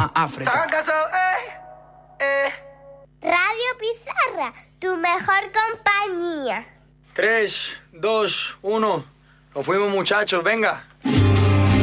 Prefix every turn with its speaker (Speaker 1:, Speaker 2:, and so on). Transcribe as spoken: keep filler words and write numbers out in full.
Speaker 1: llama África.
Speaker 2: Radio Pizarra, tu mejor compañía.
Speaker 3: Tres, dos, uno. Nos fuimos, muchachos, venga.